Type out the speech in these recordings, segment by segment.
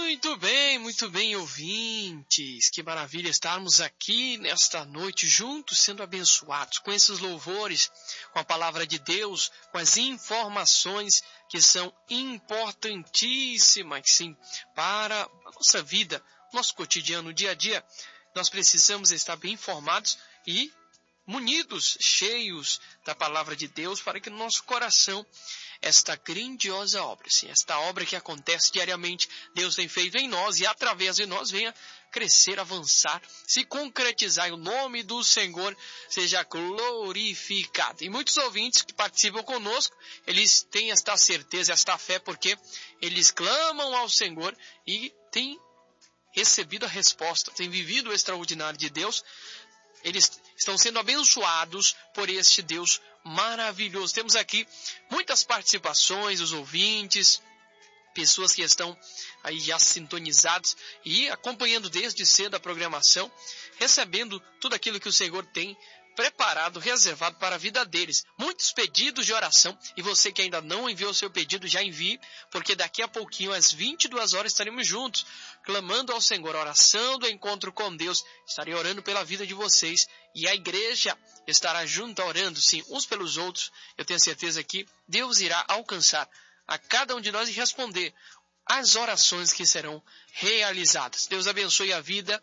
Muito bem, ouvintes. Que maravilha estarmos aqui nesta noite juntos, sendo abençoados com esses louvores, com a palavra de Deus, com as informações que são importantíssimas, sim, para a nossa vida, nosso cotidiano, dia a dia. Nós precisamos estar bem informados e munidos, cheios da palavra de Deus, para que no nosso coração esta grandiosa obra, sim, esta obra que acontece diariamente, Deus tem feito em nós e através de nós venha crescer, avançar, se concretizar e o nome do Senhor seja glorificado. E muitos ouvintes que participam conosco, eles têm esta certeza, esta fé, porque eles clamam ao Senhor e têm recebido a resposta, têm vivido o extraordinário de Deus. Eles estão sendo abençoados por este Deus maravilhoso. Temos aqui muitas participações, os ouvintes, pessoas que estão aí já sintonizados e acompanhando desde cedo a programação, recebendo tudo aquilo que o Senhor tem preparado, reservado para a vida deles. Muitos pedidos de oração, e você que ainda não enviou seu pedido, já envie, porque daqui a pouquinho, às 22 horas, estaremos juntos, clamando ao Senhor, oração do encontro com Deus. Estarei orando pela vida de vocês, e a igreja estará junto, orando, sim, uns pelos outros. Eu tenho certeza que Deus irá alcançar a cada um de nós e responder às orações que serão realizadas. Deus abençoe a vida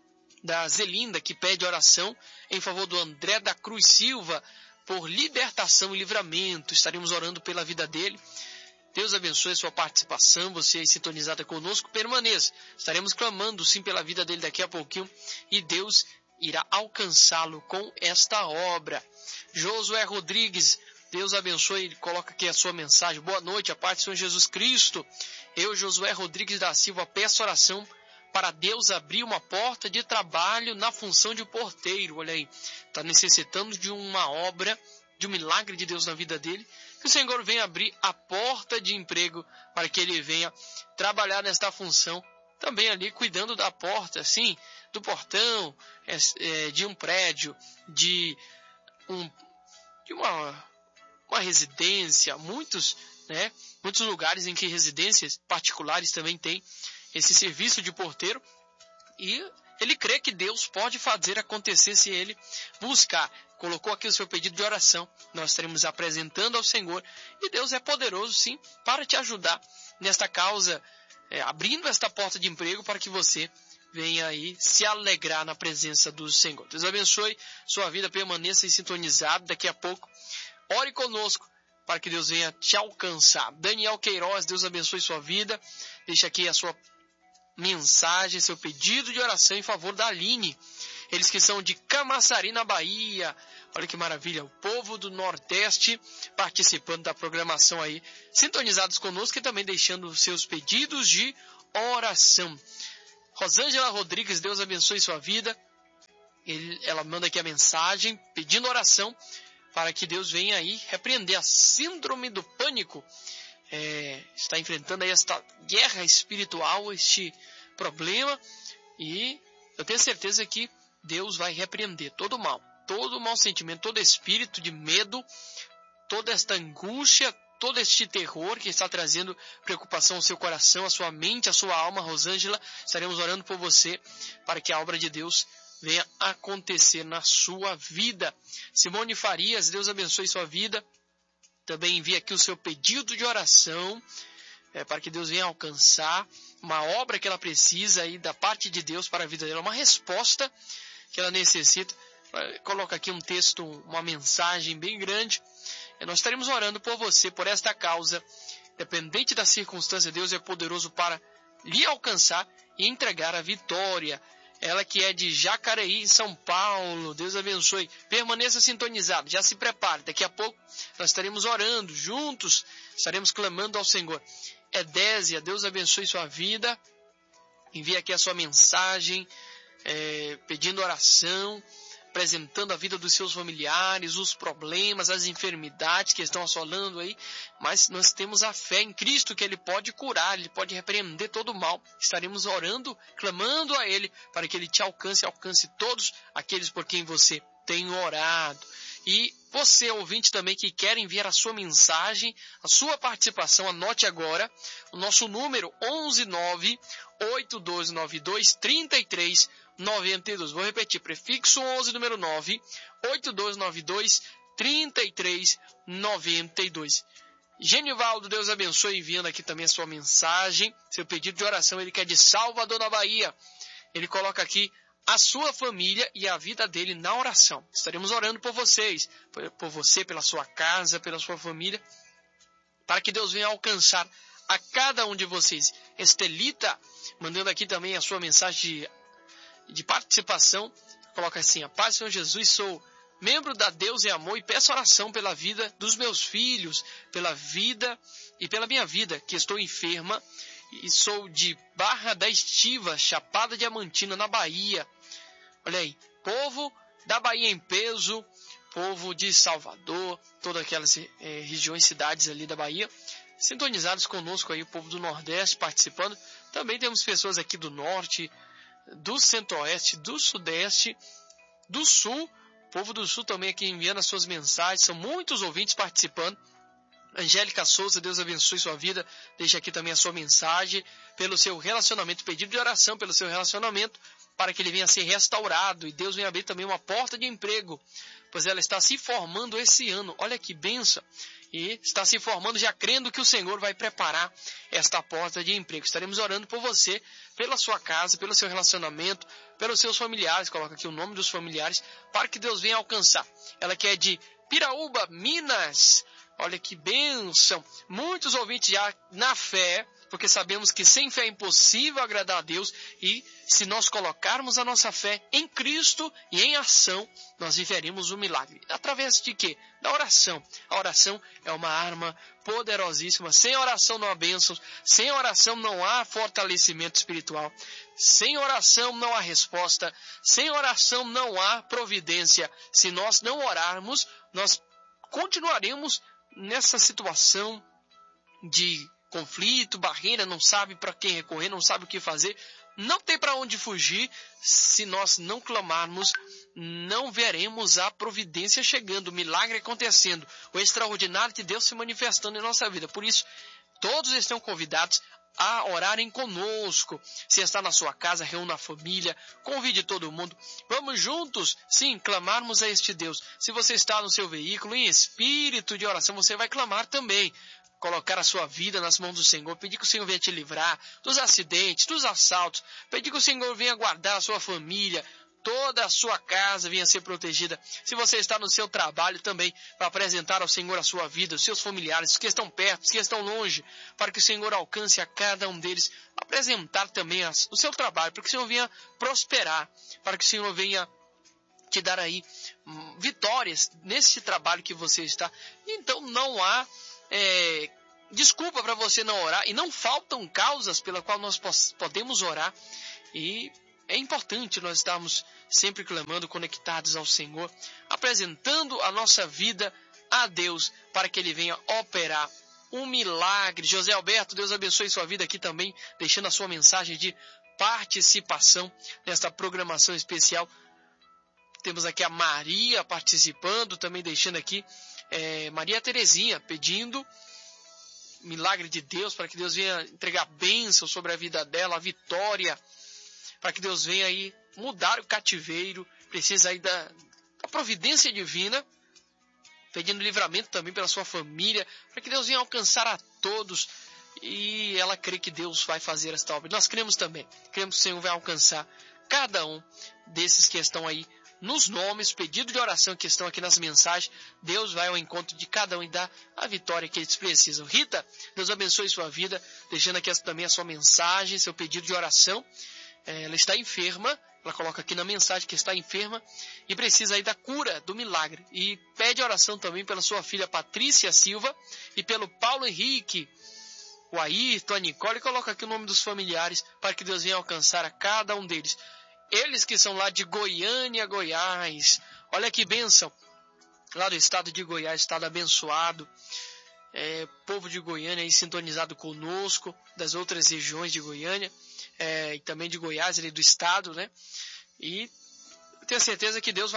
da Zelinda, que pede oração em favor do André da Cruz Silva, por libertação e livramento. Estaremos orando pela vida dele. Deus abençoe a sua participação, você aí sintonizada conosco, permaneça. Estaremos clamando sim pela vida dele daqui a pouquinho e Deus irá alcançá-lo com esta obra. Josué Rodrigues, Deus abençoe, coloca aqui a sua mensagem. Boa noite, a paz do Senhor Jesus Cristo. Eu, Josué Rodrigues da Silva, peço oração para Deus abrir uma porta de trabalho na função de porteiro. Olha aí, está necessitando de uma obra, de um milagre de Deus na vida dele. Que o Senhor venha abrir a porta de emprego para que ele venha trabalhar nesta função. Também ali cuidando da porta, assim, do portão, de um prédio, de uma residência. Muitos lugares em que residências particulares também têm esse serviço de porteiro, e ele crê que Deus pode fazer acontecer se ele buscar. Colocou aqui o seu pedido de oração, nós estaremos apresentando ao Senhor, e Deus é poderoso sim para te ajudar nesta causa, abrindo esta porta de emprego para que você venha aí se alegrar na presença do Senhor. Deus abençoe sua vida, permaneça sintonizado. Daqui a pouco, ore conosco para que Deus venha te alcançar. Daniel Queiroz, Deus abençoe sua vida. Deixa aqui a sua mensagem, seu pedido de oração em favor da Aline. Eles que são de Camaçari, na Bahia. Olha que maravilha, o povo do Nordeste participando da programação aí, sintonizados conosco e também deixando seus pedidos de oração. Rosângela Rodrigues, Deus abençoe sua vida. Ela manda aqui a mensagem pedindo oração para que Deus venha aí repreender a síndrome do pânico. Está enfrentando aí esta guerra espiritual, este problema, e eu tenho certeza que Deus vai repreender todo mau sentimento, todo espírito de medo, toda esta angústia, todo este terror que está trazendo preocupação ao seu coração, à sua mente, à sua alma. Rosângela, estaremos orando por você para que a obra de Deus venha acontecer na sua vida. Simone Farias, Deus abençoe sua vida. Também envia aqui o seu pedido de oração, para que Deus venha alcançar uma obra que ela precisa aí da parte de Deus para a vida dela, uma resposta que ela necessita. Coloca aqui um texto, uma mensagem bem grande. Nós estaremos orando por você, por esta causa. Independente da circunstância, Deus é poderoso para lhe alcançar e entregar a vitória. Ela que é de Jacareí, em São Paulo. Deus abençoe. Permaneça sintonizado. Já se prepare. Daqui a pouco nós estaremos orando juntos. Estaremos clamando ao Senhor. Edésia, Deus abençoe sua vida. Envie aqui a sua mensagem, pedindo oração, apresentando a vida dos seus familiares, os problemas, as enfermidades que estão assolando aí, mas nós temos a fé em Cristo que Ele pode curar, Ele pode repreender todo o mal. Estaremos orando, clamando a Ele para que Ele te alcance todos aqueles por quem você tem orado. E você, ouvinte também, que quer enviar a sua mensagem, a sua participação, anote agora o nosso número 119-8292-3392. Vou repetir, prefixo 11, número 9, 8292-3392. Genivaldo, Deus abençoe, enviando aqui também a sua mensagem, seu pedido de oração. Ele que é de Salvador, na Bahia. Ele coloca aqui a sua família e a vida dele na oração. Estaremos orando por vocês, por você, pela sua casa, pela sua família, para que Deus venha alcançar a cada um de vocês. Estelita, mandando aqui também a sua mensagem de participação, coloca assim: a paz do Senhor Jesus, sou membro da Deus e Amor e peço oração pela vida dos meus filhos, pela vida e pela minha vida, que estou enferma e sou de Barra da Estiva, Chapada Diamantina, na Bahia. Olha aí, povo da Bahia em peso, povo de Salvador, todas aquelas regiões, cidades ali da Bahia, sintonizados conosco aí, o povo do Nordeste participando. Também temos pessoas aqui do Norte, do Centro-Oeste, do Sudeste, do Sul. O povo do Sul também aqui enviando as suas mensagens. São muitos ouvintes participando. Angélica Souza, Deus abençoe sua vida. Deixa aqui também a sua mensagem pelo seu relacionamento, pedido de oração pelo seu relacionamento, para que ele venha a ser restaurado e Deus venha abrir também uma porta de emprego, pois ela está se formando esse ano. Olha que bênção! E está se formando já crendo que o Senhor vai preparar esta porta de emprego. Estaremos orando por você, pela sua casa, pelo seu relacionamento, pelos seus familiares. Coloca aqui o nome dos familiares, para que Deus venha alcançar. Ela que é de Piraúba, Minas. Olha que bênção! Muitos ouvintes já na fé, porque sabemos que sem fé é impossível agradar a Deus, e se nós colocarmos a nossa fé em Cristo e em ação, nós viveremos um milagre. Através de quê? Da oração. A oração é uma arma poderosíssima. Sem oração não há bênçãos, sem oração não há fortalecimento espiritual, sem oração não há resposta, sem oração não há providência. Se nós não orarmos, nós continuaremos nessa situação de conflito, barreira, não sabe para quem recorrer, não sabe o que fazer, não tem para onde fugir. Se nós não clamarmos, não veremos a providência chegando, o milagre acontecendo, o extraordinário de Deus se manifestando em nossa vida. Por isso, todos estão convidados a orarem conosco. Se está na sua casa, reúna a família, convide todo mundo. Vamos juntos, sim, clamarmos a este Deus. Se você está no seu veículo, em espírito de oração, você vai clamar também. Colocar a sua vida nas mãos do Senhor, pedir que o Senhor venha te livrar dos acidentes, dos assaltos, pedir que o Senhor venha guardar a sua família, toda a sua casa venha ser protegida. Se você está no seu trabalho também, para apresentar ao Senhor a sua vida, os seus familiares, os que estão perto, os que estão longe, para que o Senhor alcance a cada um deles, apresentar também o seu trabalho, para que o Senhor venha prosperar, para que o Senhor venha te dar aí vitórias nesse trabalho que você está. Então não há desculpa para você não orar, e não faltam causas pela qual nós podemos orar, e é importante nós estarmos sempre clamando, conectados ao Senhor, apresentando a nossa vida a Deus, para que Ele venha operar um milagre. José Alberto, Deus abençoe sua vida aqui também, deixando a sua mensagem de participação nesta programação especial. Temos aqui a Maria participando, também deixando aqui Maria Terezinha, pedindo milagre de Deus, para que Deus venha entregar bênção sobre a vida dela, a vitória, para que Deus venha aí mudar o cativeiro. Precisa aí da providência divina, pedindo livramento também pela sua família, para que Deus venha alcançar a todos, e ela crê que Deus vai fazer esta obra. Nós cremos também, cremos que o Senhor vai alcançar cada um desses que estão aí nos nomes, pedido de oração que estão aqui nas mensagens. Deus vai ao encontro de cada um e dá a vitória que eles precisam. Rita, Deus abençoe sua vida, deixando aqui também a sua mensagem, seu pedido de oração. Ela está enferma, ela coloca aqui na mensagem que está enferma e precisa aí da cura, do milagre. E pede oração também pela sua filha Patrícia Silva e pelo Paulo Henrique, o Ayrton, a Nicole, e coloca aqui o nome dos familiares, para que Deus venha alcançar a cada um deles. Eles que são lá de Goiânia, Goiás. Olha que bênção. Lá do estado de Goiás, estado abençoado. Povo de Goiânia aí sintonizado conosco, das outras regiões de Goiânia, e também de Goiás, ali do estado, né? E tenho certeza que Deus vai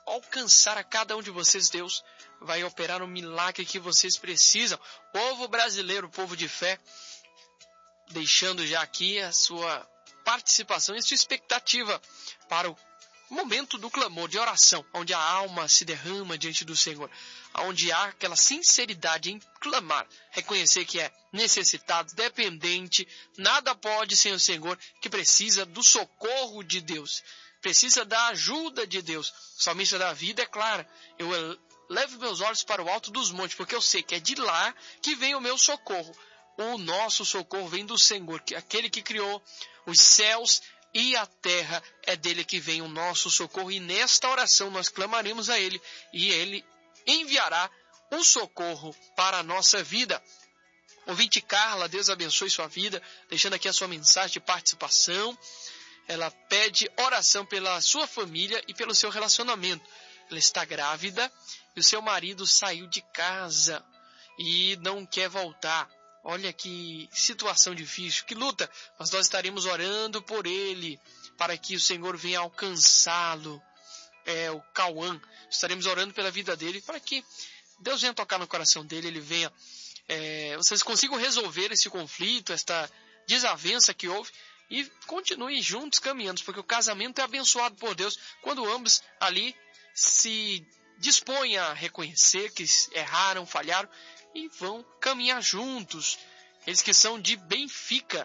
alcançar a cada um de vocês. Deus vai operar o milagre que vocês precisam. Povo brasileiro, povo de fé, deixando já aqui a sua participação e a sua expectativa para o momento do clamor, de oração, onde a alma se derrama diante do Senhor, onde há aquela sinceridade em clamar, reconhecer que é necessitado, dependente, nada pode sem o Senhor, que precisa do socorro de Deus, precisa da ajuda de Deus. O salmista Davi declara: eu levo meus olhos para o alto dos montes, porque eu sei que é de lá que vem o meu socorro. O nosso socorro vem do Senhor, aquele que criou os céus e a terra, é dele que vem o nosso socorro. E nesta oração nós clamaremos a ele, e ele enviará o socorro para a nossa vida. Ouvinte Carla, Deus abençoe sua vida, deixando aqui a sua mensagem de participação. Ela pede oração pela sua família e pelo seu relacionamento. Ela está grávida e o seu marido saiu de casa e não quer voltar. Olha que situação difícil, que luta, mas nós estaremos orando por ele, para que o Senhor venha alcançá-lo. O Cauã, estaremos orando pela vida dele, para que Deus venha tocar no coração dele, ele venha, vocês consigam resolver esse conflito, esta desavença que houve, e continuem juntos caminhando, porque o casamento é abençoado por Deus, quando ambos ali se dispõem a reconhecer que erraram, falharam, e vão caminhar juntos. Eles que são de Benfica.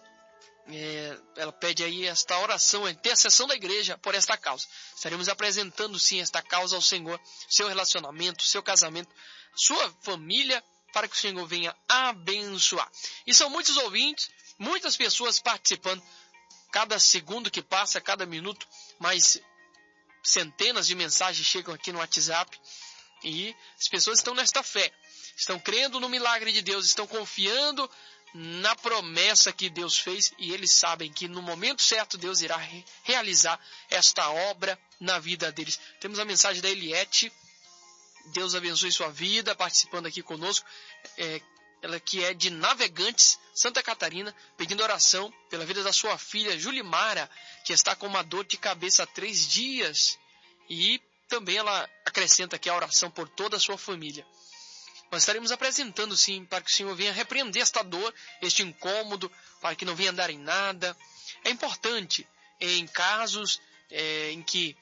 Ela pede aí esta oração, a intercessão da igreja por esta causa. Estaremos apresentando sim esta causa ao Senhor, seu relacionamento, seu casamento, sua família, para que o Senhor venha abençoar. E são muitos ouvintes, muitas pessoas participando. Cada segundo que passa, cada minuto, mais centenas de mensagens chegam aqui no WhatsApp. E as pessoas estão nesta fé, estão crendo no milagre de Deus, estão confiando na promessa que Deus fez, e eles sabem que no momento certo Deus irá realizar esta obra na vida deles. Temos a mensagem da Eliette, Deus abençoe sua vida, participando aqui conosco, ela que é de Navegantes, Santa Catarina, pedindo oração pela vida da sua filha Julimara, que está com uma dor de cabeça há 3 dias, e também ela acrescenta aqui a oração por toda a sua família. Nós estaremos apresentando sim, para que o Senhor venha repreender esta dor, este incômodo, para que não venha dar em nada. É importante, em casos em que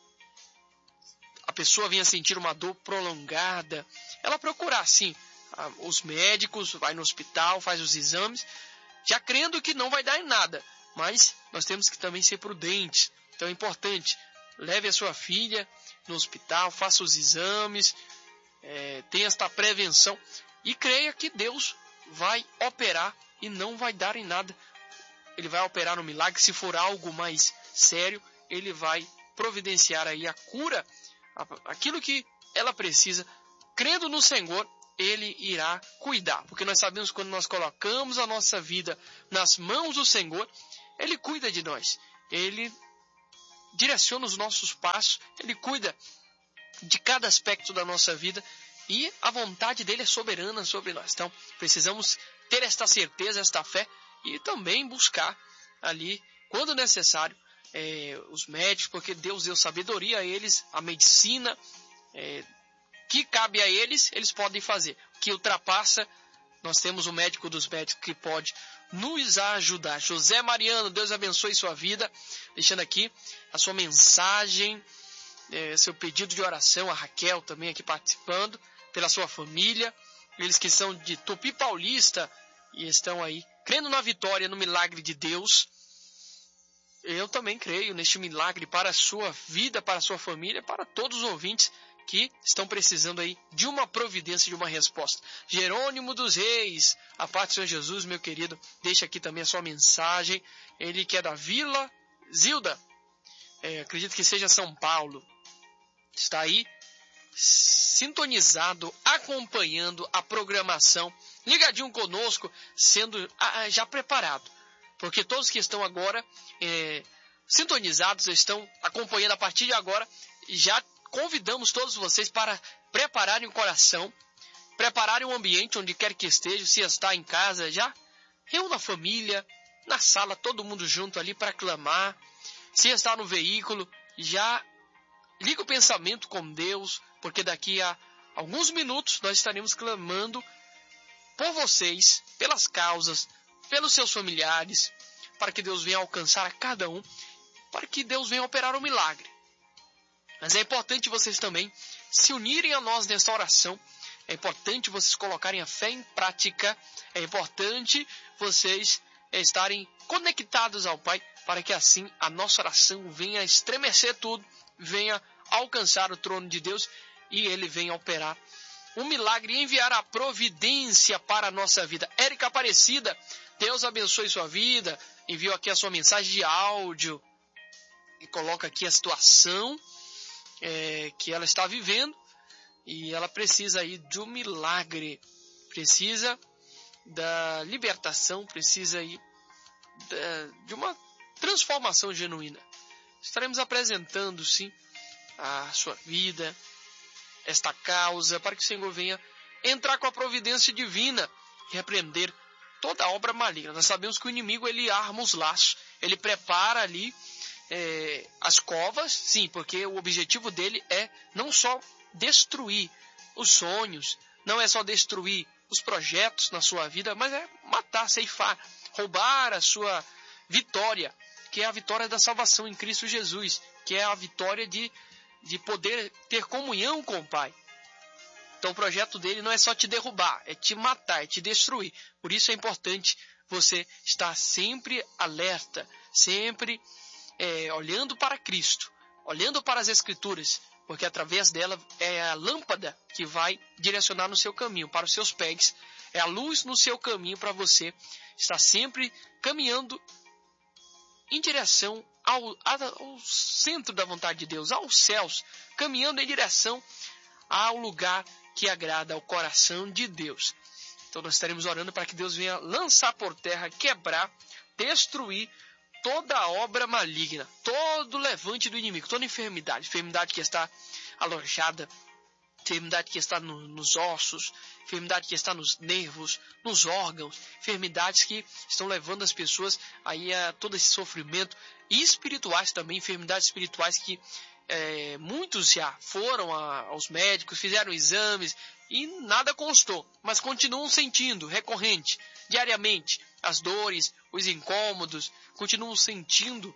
a pessoa venha sentir uma dor prolongada, ela procurar sim os médicos, vai no hospital, faz os exames, já crendo que não vai dar em nada. Mas nós temos que também ser prudentes. Então é importante, leve a sua filha no hospital, faça os exames, tenha esta prevenção e creia que Deus vai operar e não vai dar em nada. Ele vai operar no milagre. Se for algo mais sério, ele vai providenciar aí a cura, aquilo que ela precisa. Crendo no Senhor, ele irá cuidar, porque nós sabemos que quando nós colocamos a nossa vida nas mãos do Senhor, ele cuida de nós, ele direciona os nossos passos, ele cuida de cada aspecto da nossa vida, e a vontade dele é soberana sobre nós. Então precisamos ter esta certeza, esta fé, e também buscar ali, quando necessário, os médicos, porque Deus deu sabedoria a eles, a medicina que cabe a eles, eles podem fazer. O que ultrapassa, nós temos o médico dos médicos que pode nos ajudar. José Mariano, Deus abençoe sua vida, deixando aqui a sua mensagem, seu pedido de oração, a Raquel também aqui participando, pela sua família, eles que são de Tupi Paulista e estão aí crendo na vitória, no milagre de Deus. Eu também creio neste milagre para a sua vida, para a sua família, para todos os ouvintes que estão precisando aí de uma providência, de uma resposta. Jerônimo dos Reis, a paz do Senhor Jesus, meu querido, deixa aqui também a sua mensagem. Ele que é da Vila Zilda, acredito que seja São Paulo, está aí sintonizado, acompanhando a programação, ligadinho conosco, sendo já preparado, porque todos que estão agora sintonizados, estão acompanhando a partir de agora. Já convidamos todos vocês para prepararem o coração, prepararem o ambiente onde quer que esteja. Se está em casa, já reúna a família na sala, todo mundo junto ali para clamar. Se está no veículo, já liga o pensamento com Deus, porque daqui a alguns minutos nós estaremos clamando por vocês, pelas causas, pelos seus familiares, para que Deus venha alcançar a cada um, para que Deus venha operar um milagre. Mas é importante vocês também se unirem a nós nessa oração. É importante vocês colocarem a fé em prática. É importante vocês estarem conectados ao Pai, para que assim a nossa oração venha estremecer tudo, venha alcançar o trono de Deus e Ele venha operar um milagre e enviar a providência para a nossa vida. Érica Aparecida, Deus abençoe sua vida. Enviou aqui a sua mensagem de áudio e coloca aqui a situação que ela está vivendo, e ela precisa aí de um milagre, precisa da libertação, precisa aí de uma transformação genuína. Estaremos apresentando sim a sua vida, esta causa, para que o Senhor venha entrar com a providência divina e repreender toda a obra maligna. Nós sabemos que o inimigo, ele arma os laços, ele prepara ali as covas, sim, porque o objetivo dele é não só destruir os sonhos, não é só destruir os projetos na sua vida, mas é matar, ceifar, roubar a sua vitória, que é a vitória da salvação em Cristo Jesus, que é a vitória de poder ter comunhão com o Pai. Então o projeto dele não é só te derrubar, é te matar, é te destruir. Por isso é importante você estar sempre alerta, sempre olhando para Cristo, olhando para as Escrituras, porque através dela é a lâmpada que vai direcionar no seu caminho, para os seus pés, é a luz no seu caminho para você estar sempre caminhando em direção ao centro da vontade de Deus, aos céus, caminhando em direção ao lugar que agrada ao coração de Deus. Então nós estaremos orando para que Deus venha lançar por terra, quebrar, destruir toda a obra maligna, todo levante do inimigo, toda enfermidade que está alojada, enfermidade que está nos ossos, enfermidade que está nos nervos, nos órgãos, enfermidades que estão levando as pessoas aí a todo esse sofrimento, e espirituais também, enfermidades espirituais que muitos já foram aos médicos, fizeram exames e nada constou, mas continuam sentindo recorrente, diariamente, as dores, os incômodos, continuam sentindo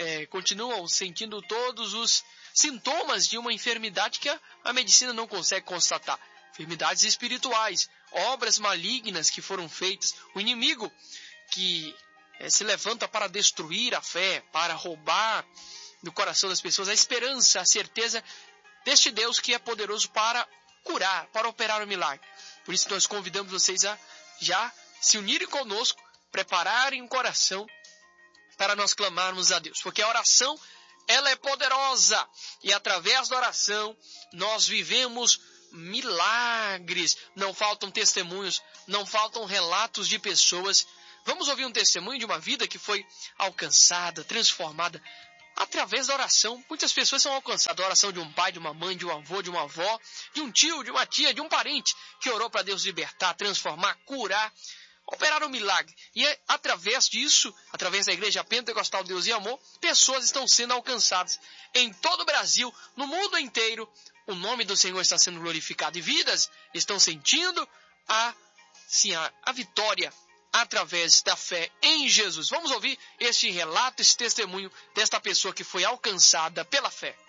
todos os sintomas de uma enfermidade que a medicina não consegue constatar. Enfermidades espirituais, obras malignas que foram feitas, o inimigo que se levanta para destruir a fé, para roubar do coração das pessoas a esperança, a certeza deste Deus que é poderoso para curar, para operar o milagre. Por isso nós convidamos vocês a já se unirem conosco, prepararem o coração para nós clamarmos a Deus, porque a oração, ela é poderosa, e através da oração nós vivemos milagres. Não faltam testemunhos, não faltam relatos de pessoas. Vamos ouvir um testemunho de uma vida que foi alcançada, transformada através da oração. Muitas pessoas são alcançadas da oração de um pai, de uma mãe, de um avô, de uma avó, de um tio, de uma tia, de um parente que orou para Deus libertar, transformar, curar, operar um milagre. E através disso, através da Igreja Pentecostal Deus e Amor, pessoas estão sendo alcançadas em todo o Brasil, no mundo inteiro. O nome do Senhor está sendo glorificado e vidas estão sentindo a vitória através da fé em Jesus. Vamos ouvir este relato, esse testemunho desta pessoa que foi alcançada pela fé.